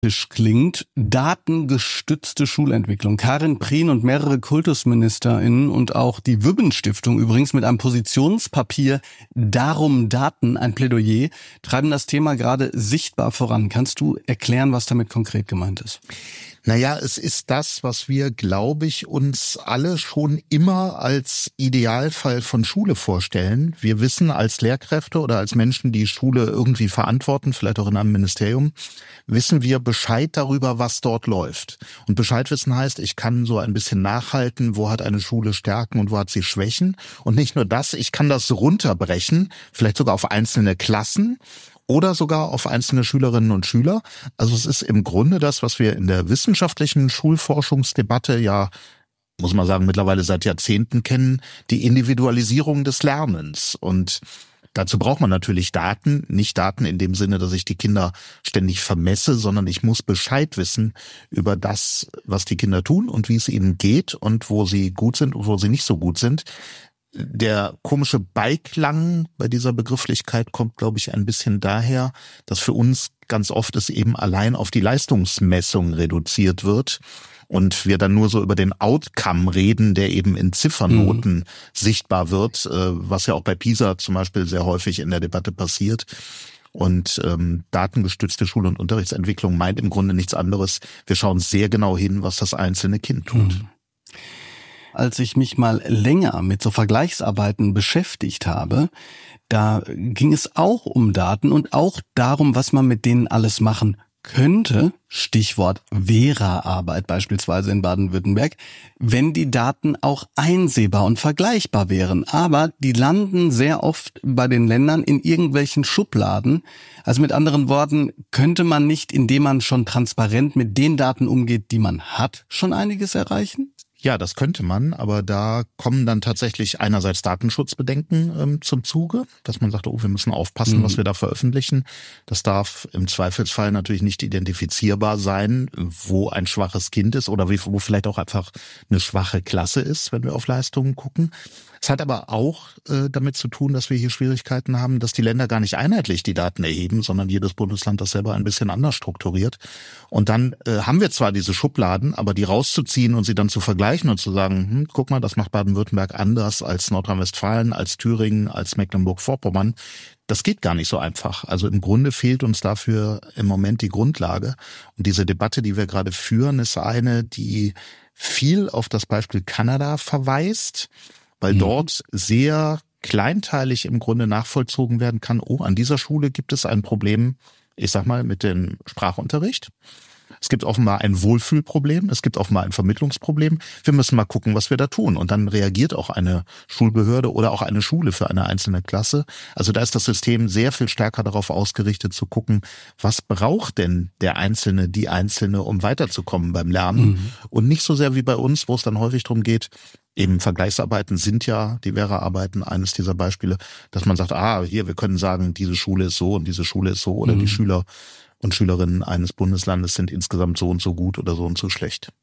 klingt, datengestützte Schulentwicklung. Karin Prien und mehrere KultusministerInnen und auch die Wübben-Stiftung übrigens mit einem Positionspapier Darum Daten, ein Plädoyer, treiben das Thema gerade sichtbar voran. Kannst du erklären, was damit konkret gemeint ist? Naja, es ist das, was wir, glaube ich, uns alle schon immer als Idealfall von Schule vorstellen. Wir wissen als Lehrkräfte oder als Menschen, die Schule irgendwie verantworten, vielleicht auch in einem Ministerium, wissen wir Bescheid darüber, was dort läuft. Und Bescheid wissen heißt, ich kann so ein bisschen nachhalten, wo hat eine Schule Stärken und wo hat sie Schwächen. Und nicht nur das, ich kann das runterbrechen, vielleicht sogar auf einzelne Klassen oder sogar auf einzelne Schülerinnen und Schüler. Also es ist im Grunde das, was wir in der wissenschaftlichen Schulforschungsdebatte ja, muss man sagen, mittlerweile seit Jahrzehnten kennen, die Individualisierung des Lernens. Und dazu braucht man natürlich Daten, nicht Daten in dem Sinne, dass ich die Kinder ständig vermesse, sondern ich muss Bescheid wissen über das, was die Kinder tun und wie es ihnen geht und wo sie gut sind und wo sie nicht so gut sind. Der komische Beiklang bei dieser Begrifflichkeit kommt, glaube ich, ein bisschen daher, dass für uns ganz oft es eben allein auf die Leistungsmessung reduziert wird und wir dann nur so über den Outcome reden, der eben in Ziffernoten sichtbar wird, was ja auch bei PISA zum Beispiel sehr häufig in der Debatte passiert. Und datengestützte Schul- und Unterrichtsentwicklung meint im Grunde nichts anderes. Wir schauen sehr genau hin, was das einzelne Kind tut. Als ich mich mal länger mit so Vergleichsarbeiten beschäftigt habe, da ging es auch um Daten und auch darum, was man mit denen alles machen könnte, Stichwort Vera-Arbeit beispielsweise in Baden-Württemberg, wenn die Daten auch einsehbar und vergleichbar wären. Aber die landen sehr oft bei den Ländern in irgendwelchen Schubladen. Also mit anderen Worten, könnte man nicht, indem man schon transparent mit den Daten umgeht, die man hat, schon einiges erreichen? Ja, das könnte man, aber da kommen dann tatsächlich einerseits Datenschutzbedenken zum Zuge, dass man sagt, oh, wir müssen aufpassen, was wir da veröffentlichen. Das darf im Zweifelsfall natürlich nicht identifizierbar sein, wo ein schwaches Kind ist oder wo vielleicht auch einfach eine schwache Klasse ist, wenn wir auf Leistungen gucken. Es hat aber auch damit zu tun, dass wir hier Schwierigkeiten haben, dass die Länder gar nicht einheitlich die Daten erheben, sondern jedes Bundesland das selber ein bisschen anders strukturiert. Und dann haben wir zwar diese Schubladen, aber die rauszuziehen und sie dann zu vergleichen und zu sagen, guck mal, das macht Baden-Württemberg anders als Nordrhein-Westfalen, als Thüringen, als Mecklenburg-Vorpommern, das geht gar nicht so einfach. Also im Grunde fehlt uns dafür im Moment die Grundlage. Und diese Debatte, die wir gerade führen, ist eine, die viel auf das Beispiel Kanada verweist, weil dort sehr kleinteilig im Grunde nachvollzogen werden kann, oh, an dieser Schule gibt es ein Problem, ich sag mal, mit dem Sprachunterricht. Es gibt offenbar ein Wohlfühlproblem, es gibt offenbar ein Vermittlungsproblem. Wir müssen mal gucken, was wir da tun. Und dann reagiert auch eine Schulbehörde oder auch eine Schule für eine einzelne Klasse. Also da ist das System sehr viel stärker darauf ausgerichtet zu gucken, was braucht denn der Einzelne, die Einzelne, um weiterzukommen beim Lernen. Und nicht so sehr wie bei uns, wo es dann häufig darum geht, eben Vergleichsarbeiten sind ja, die Vera-Arbeiten, eines dieser Beispiele, dass man sagt, hier, wir können sagen, diese Schule ist so und diese Schule ist so oder die Schüler und Schülerinnen eines Bundeslandes sind insgesamt so und so gut oder so und so schlecht.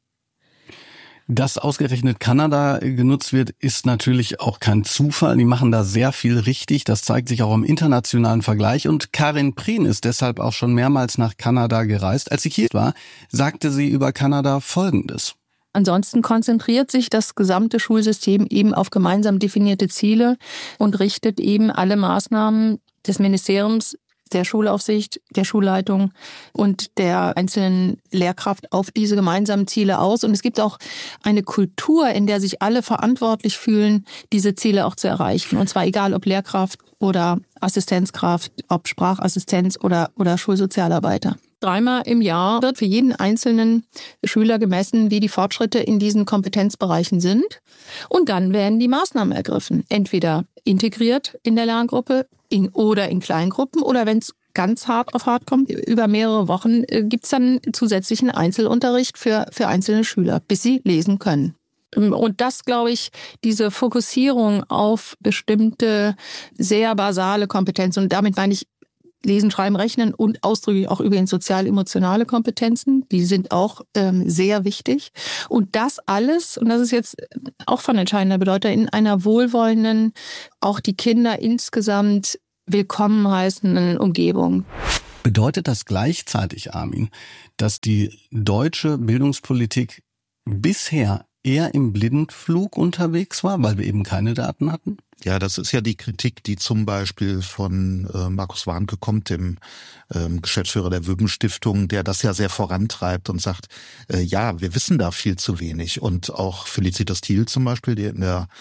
Dass ausgerechnet Kanada genutzt wird, ist natürlich auch kein Zufall. Die machen da sehr viel richtig. Das zeigt sich auch im internationalen Vergleich. Und Karin Prien ist deshalb auch schon mehrmals nach Kanada gereist. Als sie hier war, sagte sie über Kanada Folgendes. Ansonsten konzentriert sich das gesamte Schulsystem eben auf gemeinsam definierte Ziele und richtet eben alle Maßnahmen des Ministeriums, der Schulaufsicht, der Schulleitung und der einzelnen Lehrkraft auf diese gemeinsamen Ziele aus. Und es gibt auch eine Kultur, in der sich alle verantwortlich fühlen, diese Ziele auch zu erreichen. Und zwar egal, ob Lehrkraft oder Assistenzkraft, ob Sprachassistenz oder Schulsozialarbeiter. 3-mal im Jahr wird für jeden einzelnen Schüler gemessen, wie die Fortschritte in diesen Kompetenzbereichen sind. Und dann werden die Maßnahmen ergriffen. Entweder integriert in der Lerngruppe oder in Kleingruppen. Oder wenn es ganz hart auf hart kommt, über mehrere Wochen gibt es dann zusätzlichen Einzelunterricht für einzelne Schüler, bis sie lesen können. Und das, glaube ich, diese Fokussierung auf bestimmte sehr basale Kompetenzen, und damit meine ich Lesen, Schreiben, Rechnen und ausdrücklich auch übrigens sozial-emotionale Kompetenzen, die sind auch sehr wichtig. Und das alles, und das ist jetzt auch von entscheidender Bedeutung, in einer wohlwollenden, auch die Kinder insgesamt willkommen heißenden Umgebung. Bedeutet das gleichzeitig, Armin, dass die deutsche Bildungspolitik bisher eher im Blindflug unterwegs war, weil wir eben keine Daten hatten? Ja, das ist ja die Kritik, die zum Beispiel von Markus Warnke kommt, dem Geschäftsführer der Wübben-Stiftung, der das ja sehr vorantreibt und sagt, ja, wir wissen da viel zu wenig. Und auch Felicitas Thiel zum Beispiel, die in der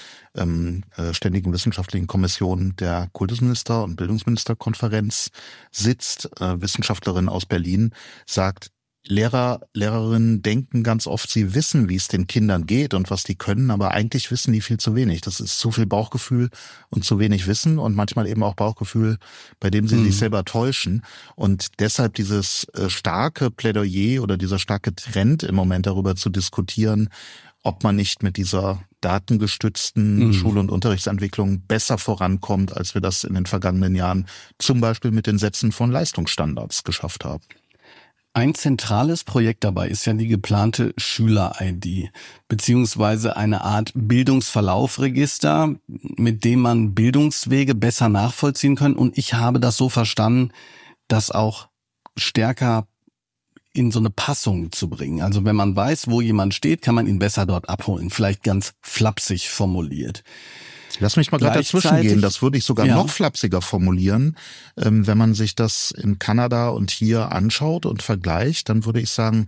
Ständigen Wissenschaftlichen Kommission der Kultusminister- und Bildungsministerkonferenz sitzt, Wissenschaftlerin aus Berlin, sagt, Lehrer, Lehrerinnen denken ganz oft, sie wissen, wie es den Kindern geht und was die können, aber eigentlich wissen die viel zu wenig. Das ist zu viel Bauchgefühl und zu wenig Wissen und manchmal eben auch Bauchgefühl, bei dem sie sich selber täuschen. Und deshalb dieses starke Plädoyer oder dieser starke Trend im Moment darüber zu diskutieren, ob man nicht mit dieser datengestützten Schul- und Unterrichtsentwicklung besser vorankommt, als wir das in den vergangenen Jahren zum Beispiel mit den Sätzen von Leistungsstandards geschafft haben. Ein zentrales Projekt dabei ist ja die geplante Schüler-ID, beziehungsweise eine Art Bildungsverlaufregister, mit dem man Bildungswege besser nachvollziehen kann. Und ich habe das so verstanden, das auch stärker in so eine Passung zu bringen. Also wenn man weiß, wo jemand steht, kann man ihn besser dort abholen. Vielleicht ganz flapsig formuliert. Lass mich mal gerade dazwischen gehen. Das würde ich sogar noch flapsiger formulieren. Wenn man sich das in Kanada und hier anschaut und vergleicht, dann würde ich sagen,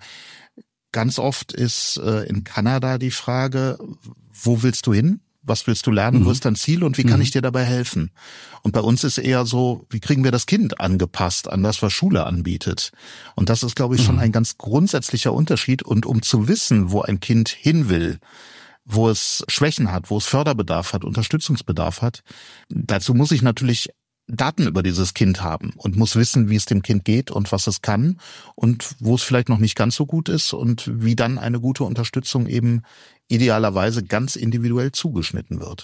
ganz oft ist in Kanada die Frage, wo willst du hin? Was willst du lernen? Wo ist dein Ziel? Und wie kann ich dir dabei helfen? Und bei uns ist eher so, wie kriegen wir das Kind angepasst an das, was Schule anbietet? Und das ist, glaube ich, schon ein ganz grundsätzlicher Unterschied. Und um zu wissen, wo ein Kind hin will, wo es Schwächen hat, wo es Förderbedarf hat, Unterstützungsbedarf hat. Dazu muss ich natürlich Daten über dieses Kind haben und muss wissen, wie es dem Kind geht und was es kann und wo es vielleicht noch nicht ganz so gut ist und wie dann eine gute Unterstützung eben idealerweise ganz individuell zugeschnitten wird.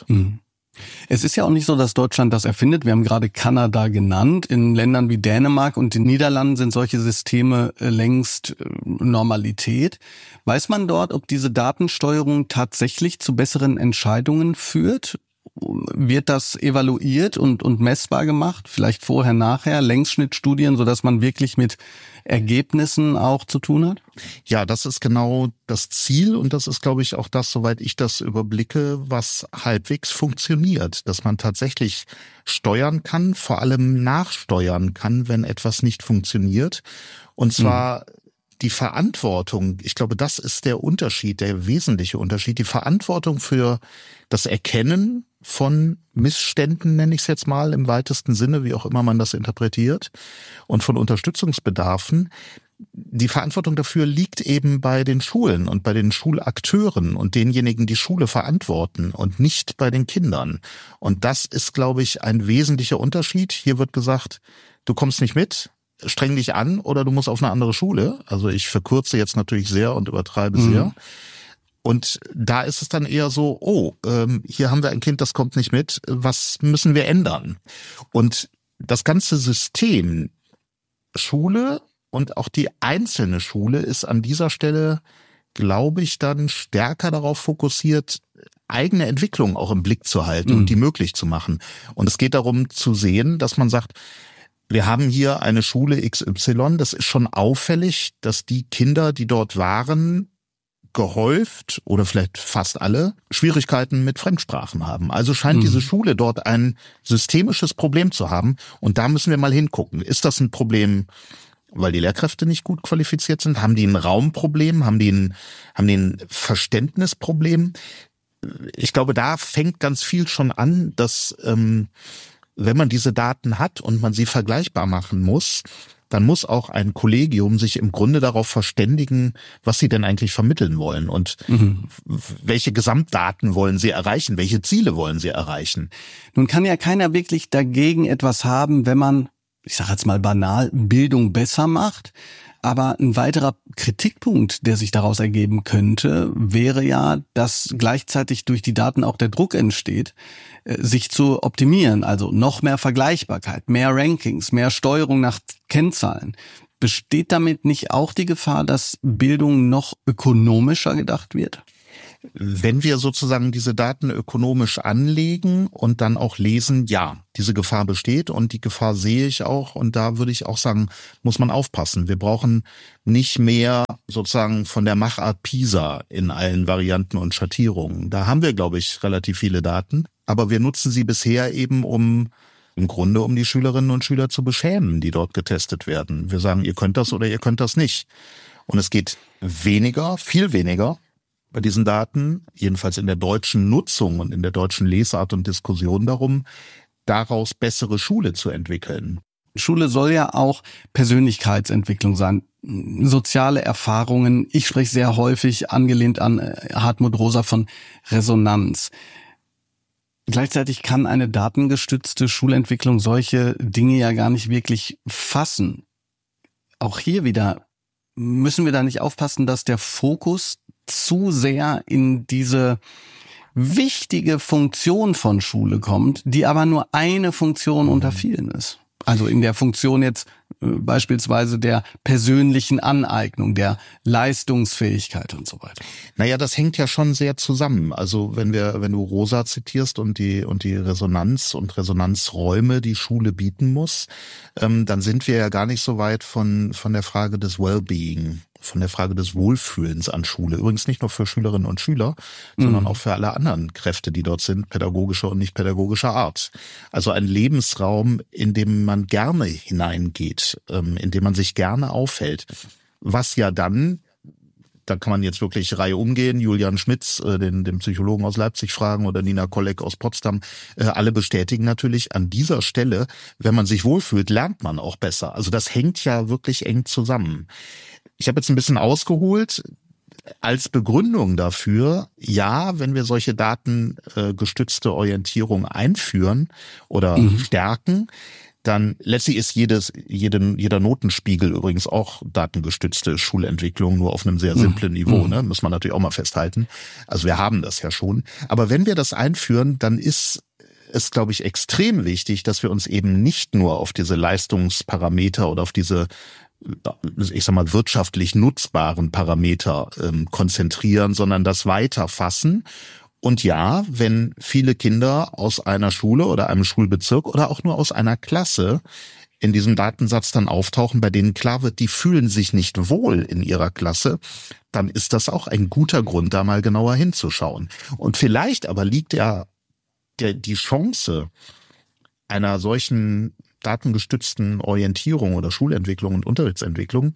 Es ist ja auch nicht so, dass Deutschland das erfindet. Wir haben gerade Kanada genannt. In Ländern wie Dänemark und den Niederlanden sind solche Systeme längst Normalität. Weiß man dort, ob diese Datensteuerung tatsächlich zu besseren Entscheidungen führt? Wird das evaluiert und messbar gemacht? Vielleicht vorher, nachher, Längsschnittstudien, sodass man wirklich mit Ergebnissen auch zu tun hat? Ja, das ist genau das Ziel und das ist, glaube ich, auch das, soweit ich das überblicke, was halbwegs funktioniert, dass man tatsächlich steuern kann, vor allem nachsteuern kann, wenn etwas nicht funktioniert. Und zwar die Verantwortung, ich glaube, das ist der Unterschied, der wesentliche Unterschied, die Verantwortung für das Erkennen von Missständen, nenne ich es jetzt mal im weitesten Sinne, wie auch immer man das interpretiert, und von Unterstützungsbedarfen. Die Verantwortung dafür liegt eben bei den Schulen und bei den Schulakteuren und denjenigen, die Schule verantworten und nicht bei den Kindern. Und das ist, glaube ich, ein wesentlicher Unterschied. Hier wird gesagt, du kommst nicht mit, streng dich an oder du musst auf eine andere Schule. Also ich verkürze jetzt natürlich sehr und übertreibe sehr. Und da ist es dann eher so, hier haben wir ein Kind, das kommt nicht mit, was müssen wir ändern? Und das ganze System Schule und auch die einzelne Schule ist an dieser Stelle, glaube ich, dann stärker darauf fokussiert, eigene Entwicklung auch im Blick zu halten und die möglich zu machen. Und es geht darum zu sehen, dass man sagt, wir haben hier eine Schule XY, das ist schon auffällig, dass die Kinder, die dort waren, gehäuft oder vielleicht fast alle Schwierigkeiten mit Fremdsprachen haben. Also scheint diese Schule dort ein systemisches Problem zu haben und da müssen wir mal hingucken. Ist das ein Problem, weil die Lehrkräfte nicht gut qualifiziert sind? Haben die ein Raumproblem? Haben die ein Verständnisproblem? Ich glaube, da fängt ganz viel schon an, dass wenn man diese Daten hat und man sie vergleichbar machen muss, dann muss auch ein Kollegium sich im Grunde darauf verständigen, was sie denn eigentlich vermitteln wollen und welche Gesamtdaten wollen sie erreichen, welche Ziele wollen sie erreichen. Nun kann ja keiner wirklich dagegen etwas haben, wenn man, ich sage jetzt mal banal, Bildung besser macht. Aber ein weiterer Kritikpunkt, der sich daraus ergeben könnte, wäre ja, dass gleichzeitig durch die Daten auch der Druck entsteht, sich zu optimieren. Also noch mehr Vergleichbarkeit, mehr Rankings, mehr Steuerung nach Kennzahlen. Besteht damit nicht auch die Gefahr, dass Bildung noch ökonomischer gedacht wird? Wenn wir sozusagen diese Daten ökonomisch anlegen und dann auch lesen, ja, diese Gefahr besteht und die Gefahr sehe ich auch, und da würde ich auch sagen, muss man aufpassen. Wir brauchen nicht mehr sozusagen von der Machart PISA in allen Varianten und Schattierungen. Da haben wir, glaube ich, relativ viele Daten, aber wir nutzen sie bisher eben im Grunde um die Schülerinnen und Schüler zu beschämen, die dort getestet werden. Wir sagen, ihr könnt das oder ihr könnt das nicht. Und es geht weniger, viel weniger bei diesen Daten, jedenfalls in der deutschen Nutzung und in der deutschen Lesart und Diskussion darum, daraus bessere Schule zu entwickeln. Schule soll ja auch Persönlichkeitsentwicklung sein, soziale Erfahrungen. Ich spreche sehr häufig, angelehnt an Hartmut Rosa, von Resonanz. Gleichzeitig kann eine datengestützte Schulentwicklung solche Dinge ja gar nicht wirklich fassen. Auch hier wieder müssen wir da nicht aufpassen, dass der Fokus zu sehr in diese wichtige Funktion von Schule kommt, die aber nur eine Funktion unter vielen ist. Also in der Funktion jetzt beispielsweise der persönlichen Aneignung, der Leistungsfähigkeit und so weiter. Naja, das hängt ja schon sehr zusammen. Also wenn du Rosa zitierst und die Resonanz und Resonanzräume, die Schule bieten muss, dann sind wir ja gar nicht so weit von der Frage des Wellbeing, von der Frage des Wohlfühlens an Schule. Übrigens nicht nur für Schülerinnen und Schüler, sondern auch für alle anderen Kräfte, die dort sind, pädagogischer und nicht pädagogischer Art. Also ein Lebensraum, in dem man gerne hineingeht, in dem man sich gerne aufhält. Was ja dann, da kann man jetzt wirklich Reihe umgehen, Julian Schmitz, den Psychologen aus Leipzig fragen, oder Nina Kolleg aus Potsdam, alle bestätigen natürlich an dieser Stelle, wenn man sich wohlfühlt, lernt man auch besser. Also das hängt ja wirklich eng zusammen. Ich habe jetzt ein bisschen ausgeholt als Begründung dafür, ja, wenn wir solche datengestützte Orientierung einführen oder stärken, dann letztlich ist jeder Notenspiegel übrigens auch datengestützte Schulentwicklung, nur auf einem sehr simplen Niveau, ne? Muss man natürlich auch mal festhalten. Also wir haben das ja schon. Aber wenn wir das einführen, dann ist es, glaube ich, extrem wichtig, dass wir uns eben nicht nur auf diese Leistungsparameter oder auf diese, ich sag mal, wirtschaftlich nutzbaren Parameter konzentrieren, sondern das weiterfassen. Und ja, wenn viele Kinder aus einer Schule oder einem Schulbezirk oder auch nur aus einer Klasse in diesem Datensatz dann auftauchen, bei denen klar wird, die fühlen sich nicht wohl in ihrer Klasse, dann ist das auch ein guter Grund, da mal genauer hinzuschauen. Und vielleicht aber liegt ja die Chance einer solchen datengestützten Orientierung oder Schulentwicklung und Unterrichtsentwicklung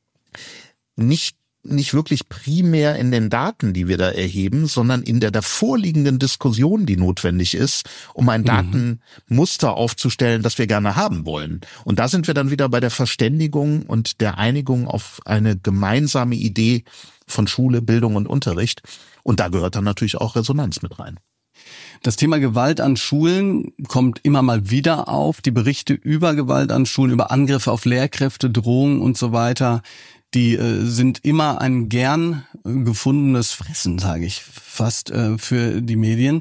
nicht wirklich primär in den Daten, die wir da erheben, sondern in der davorliegenden Diskussion, die notwendig ist, um ein Datenmuster aufzustellen, das wir gerne haben wollen. Und da sind wir dann wieder bei der Verständigung und der Einigung auf eine gemeinsame Idee von Schule, Bildung und Unterricht. Und da gehört dann natürlich auch Resonanz mit rein. Das Thema Gewalt an Schulen kommt immer mal wieder auf. Die Berichte über Gewalt an Schulen, über Angriffe auf Lehrkräfte, Drohungen und so weiter, die sind immer ein gern gefundenes Fressen, sage ich fast, für die Medien.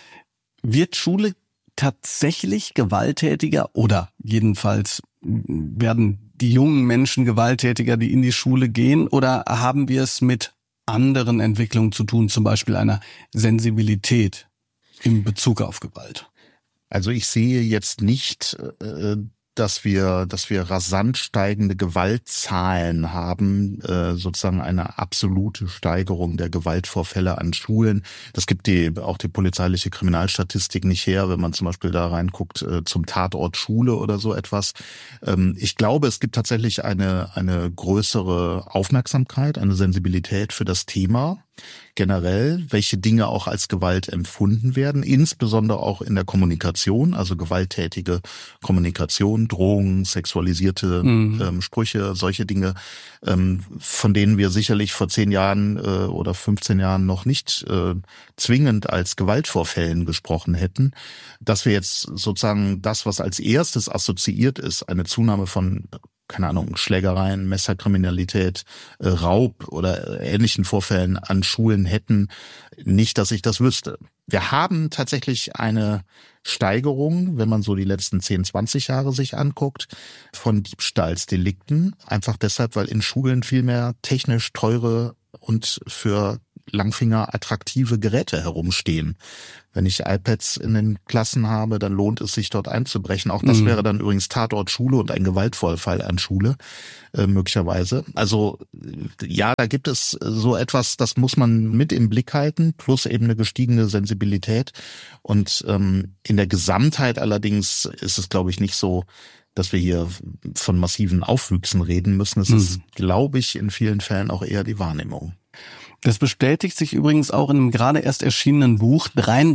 Wird Schule tatsächlich gewalttätiger oder jedenfalls werden die jungen Menschen gewalttätiger, die in die Schule gehen, oder haben wir es mit anderen Entwicklungen zu tun, zum Beispiel einer Sensibilität in Bezug auf Gewalt? Also ich sehe jetzt nicht, dass wir rasant steigende Gewaltzahlen haben, sozusagen eine absolute Steigerung der Gewaltvorfälle an Schulen. Das gibt auch die polizeiliche Kriminalstatistik nicht her, wenn man zum Beispiel da reinguckt zum Tatort Schule oder so etwas. Ich glaube, es gibt tatsächlich eine größere Aufmerksamkeit, eine Sensibilität für das Thema generell, welche Dinge auch als Gewalt empfunden werden, insbesondere auch in der Kommunikation, also gewalttätige Kommunikation, Drohungen, sexualisierte Sprüche, solche Dinge, von denen wir sicherlich vor 10 Jahren oder 15 Jahren noch nicht zwingend als Gewaltvorfällen gesprochen hätten, dass wir jetzt sozusagen das, was als erstes assoziiert ist, eine Zunahme von, keine Ahnung, Schlägereien, Messerkriminalität, Raub oder ähnlichen Vorfällen an Schulen hätten, nicht, dass ich das wüsste. Wir haben tatsächlich eine Steigerung, wenn man so die letzten 10, 20 Jahre sich anguckt, von Diebstahlsdelikten. Einfach deshalb, weil in Schulen viel mehr technisch teure und für Langfinger attraktive Geräte herumstehen. Wenn ich iPads in den Klassen habe, dann lohnt es sich, dort einzubrechen. Auch das wäre dann übrigens Tatort Schule und ein Gewaltvorfall an Schule, möglicherweise. Also ja, da gibt es so etwas, das muss man mit im Blick halten, plus eben eine gestiegene Sensibilität. Und in der Gesamtheit allerdings ist es, glaube ich, nicht so, dass wir hier von massiven Aufwüchsen reden müssen. Es ist, glaube ich, in vielen Fällen auch eher die Wahrnehmung. Das bestätigt sich übrigens auch in einem gerade erst erschienenen Buch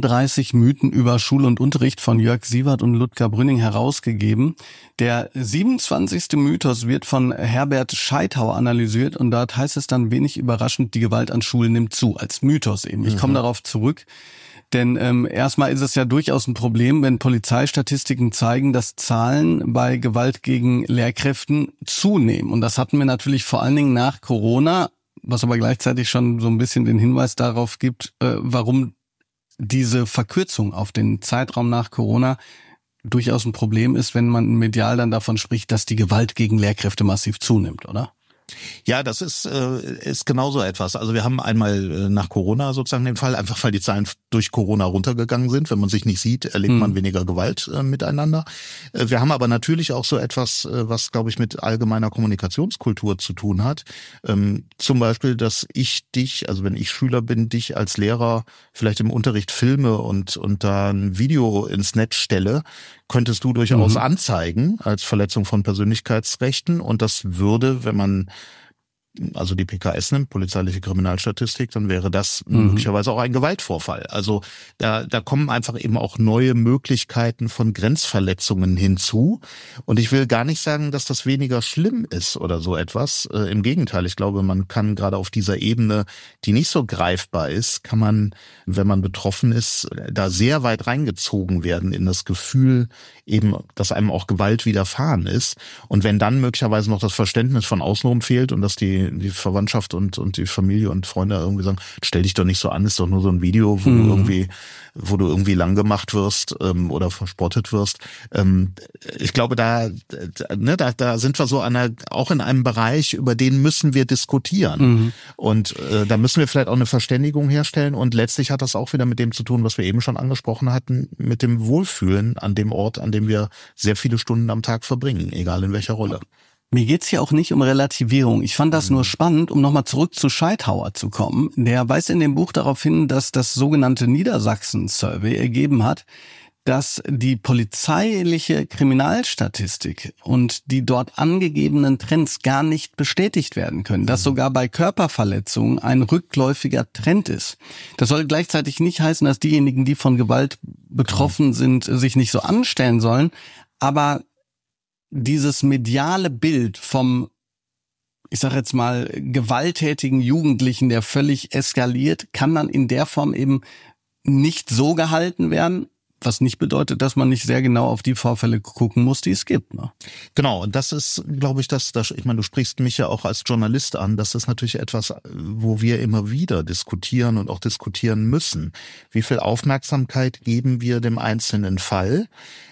33 Mythen über Schule und Unterricht von Jörg Sievert und Ludger Brünning herausgegeben. Der 27. Mythos wird von Herbert Scheithauer analysiert und dort heißt es dann wenig überraschend, die Gewalt an Schulen nimmt zu, als Mythos eben. Ich komme darauf zurück. Denn erstmal ist es ja durchaus ein Problem, wenn Polizeistatistiken zeigen, dass Zahlen bei Gewalt gegen Lehrkräften zunehmen. Und das hatten wir natürlich vor allen Dingen nach Corona, was aber gleichzeitig schon so ein bisschen den Hinweis darauf gibt, warum diese Verkürzung auf den Zeitraum nach Corona durchaus ein Problem ist, wenn man medial dann davon spricht, dass die Gewalt gegen Lehrkräfte massiv zunimmt, oder? Ja, das ist genauso etwas. Also wir haben einmal nach Corona sozusagen den Fall, einfach weil die Zahlen durch Corona runtergegangen sind. Wenn man sich nicht sieht, erlebt man weniger Gewalt miteinander. Wir haben aber natürlich auch so etwas, was, glaube ich, mit allgemeiner Kommunikationskultur zu tun hat. Zum Beispiel, dass ich dich, also wenn ich Schüler bin, dich als Lehrer vielleicht im Unterricht filme und da ein Video ins Netz stelle, könntest du durchaus anzeigen als Verletzung von Persönlichkeitsrechten. Und das würde, wenn man also die PKS nimmt, polizeiliche Kriminalstatistik, dann wäre das möglicherweise auch ein Gewaltvorfall. Also da kommen einfach eben auch neue Möglichkeiten von Grenzverletzungen hinzu. Und ich will gar nicht sagen, dass das weniger schlimm ist oder so etwas. Im Gegenteil, ich glaube, man kann gerade auf dieser Ebene, die nicht so greifbar ist, kann man, wenn man betroffen ist, da sehr weit reingezogen werden in das Gefühl eben, dass einem auch Gewalt widerfahren ist. Und wenn dann möglicherweise noch das Verständnis von außenrum fehlt und dass die Verwandtschaft und die Familie und Freunde irgendwie sagen, stell dich doch nicht so an, ist doch nur so ein Video, wo du irgendwie lang gemacht wirst oder verspottet wirst. Ich glaube, da sind wir so auch in einem Bereich, über den müssen wir diskutieren. Und da müssen wir vielleicht auch eine Verständigung herstellen. Und letztlich hat das auch wieder mit dem zu tun, was wir eben schon angesprochen hatten, mit dem Wohlfühlen an dem Ort, an dem wir sehr viele Stunden am Tag verbringen, egal in welcher Rolle. Mir geht's hier auch nicht um Relativierung. Ich fand das nur spannend, um nochmal zurück zu Scheithauer zu kommen. Der weist in dem Buch darauf hin, dass das sogenannte Niedersachsen-Survey ergeben hat, dass die polizeiliche Kriminalstatistik und die dort angegebenen Trends gar nicht bestätigt werden können. Dass sogar bei Körperverletzungen ein rückläufiger Trend ist. Das soll gleichzeitig nicht heißen, dass diejenigen, die von Gewalt betroffen sind, sich nicht so anstellen sollen. Aber dieses mediale Bild vom, ich sag jetzt mal, gewalttätigen Jugendlichen, der völlig eskaliert, kann dann in der Form eben nicht so gehalten werden, was nicht bedeutet, dass man nicht sehr genau auf die Vorfälle gucken muss, die es gibt. Ne? Genau, und das ist, glaube ich, ich meine, du sprichst mich ja auch als Journalist an, das ist natürlich etwas, wo wir immer wieder diskutieren und auch diskutieren müssen. Wie viel Aufmerksamkeit geben wir dem einzelnen Fall?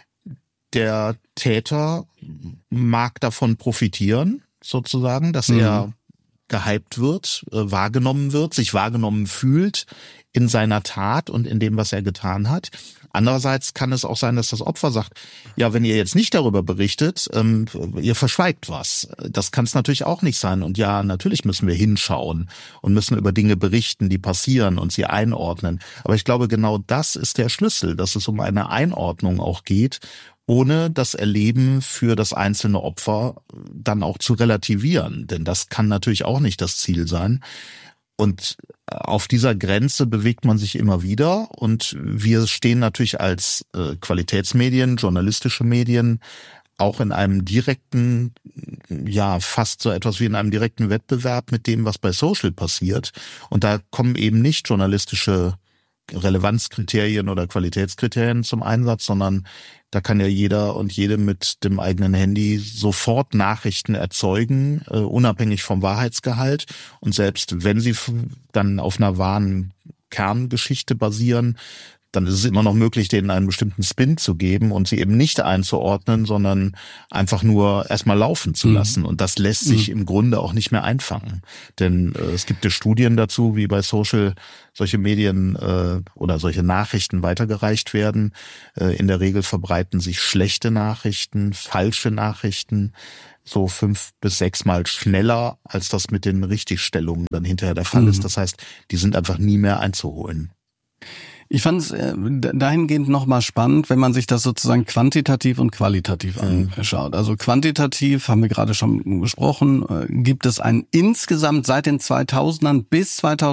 Der Täter mag davon profitieren, sozusagen, dass er gehypt wird, wahrgenommen wird, sich wahrgenommen fühlt in seiner Tat und in dem, was er getan hat. Andererseits kann es auch sein, dass das Opfer sagt, ja, wenn ihr jetzt nicht darüber berichtet, ihr verschweigt was. Das kann es natürlich auch nicht sein. Und ja, natürlich müssen wir hinschauen und müssen über Dinge berichten, die passieren und sie einordnen. Aber ich glaube, genau das ist der Schlüssel, dass es um eine Einordnung auch geht, ohne das Erleben für das einzelne Opfer dann auch zu relativieren. Denn das kann natürlich auch nicht das Ziel sein. Und auf dieser Grenze bewegt man sich immer wieder. Und wir stehen natürlich als Qualitätsmedien, journalistische Medien, auch in einem direkten, ja, fast so etwas wie in einem direkten Wettbewerb mit dem, was bei Social passiert. Und da kommen eben nicht journalistische Relevanzkriterien oder Qualitätskriterien zum Einsatz, sondern da kann ja jeder und jede mit dem eigenen Handy sofort Nachrichten erzeugen, unabhängig vom Wahrheitsgehalt. Und selbst wenn sie dann auf einer wahren Kerngeschichte basieren, dann ist es immer noch möglich, denen einen bestimmten Spin zu geben und sie eben nicht einzuordnen, sondern einfach nur erstmal laufen zu lassen. Und das lässt sich im Grunde auch nicht mehr einfangen. Denn es gibt ja Studien dazu, wie bei Social solche Medien oder solche Nachrichten weitergereicht werden. In der Regel verbreiten sich schlechte Nachrichten, falsche Nachrichten so 5 bis 6 Mal schneller, als das mit den Richtigstellungen dann hinterher der Fall ist. Das heißt, die sind einfach nie mehr einzuholen. Ich fand es dahingehend nochmal spannend, wenn man sich das sozusagen quantitativ und qualitativ anschaut. Also quantitativ, haben wir gerade schon besprochen, gibt es einen insgesamt seit den 2000ern bis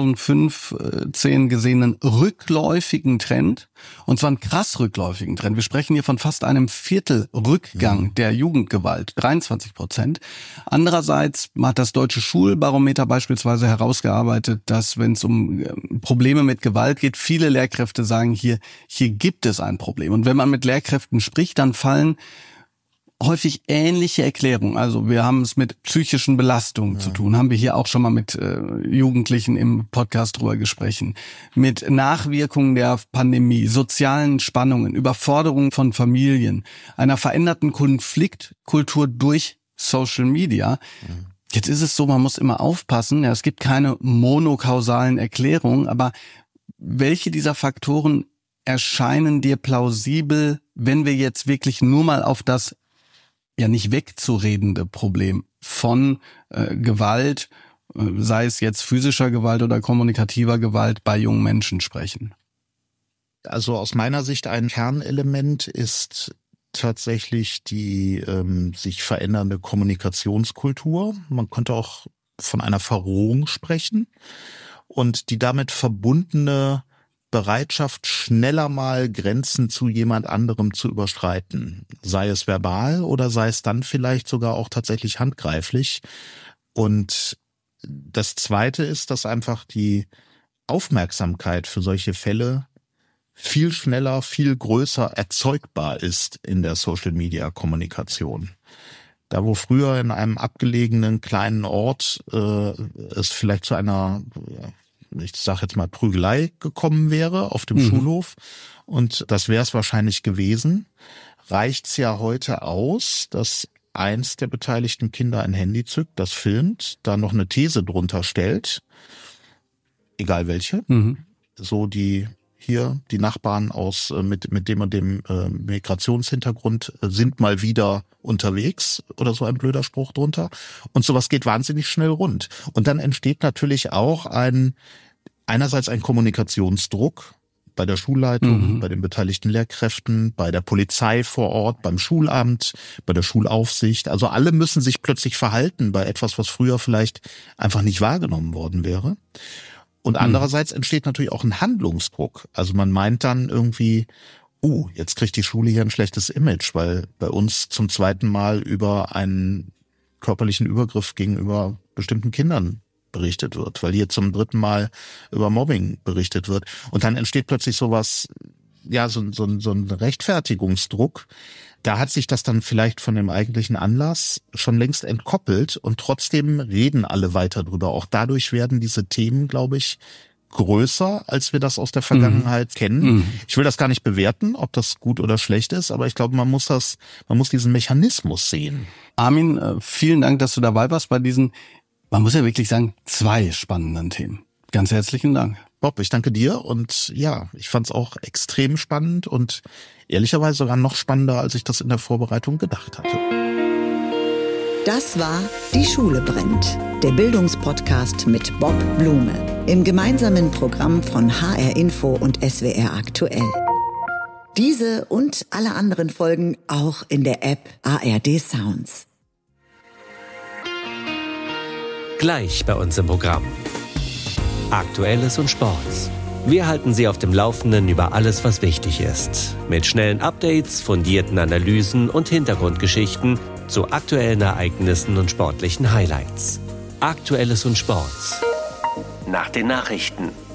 2015 gesehenen rückläufigen Trend. Und zwar einen krass rückläufigen Trend. Wir sprechen hier von fast einem Viertel Rückgang der Jugendgewalt, 23%. Andererseits hat das Deutsche Schulbarometer beispielsweise herausgearbeitet, dass, wenn es um Probleme mit Gewalt geht, viele Lehrkräfte sagen, hier gibt es ein Problem. Und wenn man mit Lehrkräften spricht, dann fallen häufig ähnliche Erklärungen. Also wir haben es mit psychischen Belastungen zu tun. Haben wir hier auch schon mal mit Jugendlichen im Podcast drüber gesprochen. Mit Nachwirkungen der Pandemie, sozialen Spannungen, Überforderungen von Familien, einer veränderten Konfliktkultur durch Social Media. Jetzt ist es so, man muss immer aufpassen. Ja, es gibt keine monokausalen Erklärungen, aber welche dieser Faktoren erscheinen dir plausibel, wenn wir jetzt wirklich nur mal auf das ja nicht wegzuredende Problem von Gewalt, sei es jetzt physischer Gewalt oder kommunikativer Gewalt bei jungen Menschen sprechen? Also aus meiner Sicht ein Kernelement ist tatsächlich die sich verändernde Kommunikationskultur. Man könnte auch von einer Verrohung sprechen. Und die damit verbundene Bereitschaft, schneller mal Grenzen zu jemand anderem zu überschreiten. Sei es verbal oder sei es dann vielleicht sogar auch tatsächlich handgreiflich. Und das Zweite ist, dass einfach die Aufmerksamkeit für solche Fälle viel schneller, viel größer erzeugbar ist in der Social-Media-Kommunikation. Da, wo früher in einem abgelegenen kleinen Ort es vielleicht zu einer, ich sage jetzt mal, Prügelei gekommen wäre auf dem Schulhof, und das wäre es wahrscheinlich gewesen, reicht's ja heute aus, dass eins der beteiligten Kinder ein Handy zückt, das filmt, da noch eine These drunter stellt, egal welche, so die Nachbarn aus mit dem und dem Migrationshintergrund sind mal wieder unterwegs oder so ein blöder Spruch drunter. Und sowas geht wahnsinnig schnell rund. Und dann entsteht natürlich auch einerseits ein Kommunikationsdruck bei der Schulleitung, bei den beteiligten Lehrkräften, bei der Polizei vor Ort, beim Schulamt, bei der Schulaufsicht. Also alle müssen sich plötzlich verhalten bei etwas, was früher vielleicht einfach nicht wahrgenommen worden wäre. Und andererseits entsteht natürlich auch ein Handlungsdruck. Also man meint dann irgendwie, jetzt kriegt die Schule hier ein schlechtes Image, weil bei uns zum zweiten Mal über einen körperlichen Übergriff gegenüber bestimmten Kindern berichtet wird, weil hier zum 3. Mal über Mobbing berichtet wird. Und dann entsteht plötzlich sowas, ja, so ein Rechtfertigungsdruck. Da hat sich das dann vielleicht von dem eigentlichen Anlass schon längst entkoppelt und trotzdem reden alle weiter drüber. Auch dadurch werden diese Themen, glaube ich, größer, als wir das aus der Vergangenheit kennen. Ich will das gar nicht bewerten, ob das gut oder schlecht ist, aber ich glaube, man muss diesen Mechanismus sehen. Armin, vielen Dank, dass du dabei warst bei diesen, man muss ja wirklich sagen, 2 spannenden Themen. Ganz herzlichen Dank. Bob, ich danke dir und ja, ich fand es auch extrem spannend und ehrlicherweise sogar noch spannender, als ich das in der Vorbereitung gedacht hatte. Das war Die Schule brennt, der Bildungspodcast mit Bob Blume im gemeinsamen Programm von HR Info und SWR Aktuell. Diese und alle anderen Folgen auch in der App ARD Sounds. Gleich bei uns im Programm. Aktuelles und Sports. Wir halten Sie auf dem Laufenden über alles, was wichtig ist. Mit schnellen Updates, fundierten Analysen und Hintergrundgeschichten zu aktuellen Ereignissen und sportlichen Highlights. Aktuelles und Sports. Nach den Nachrichten.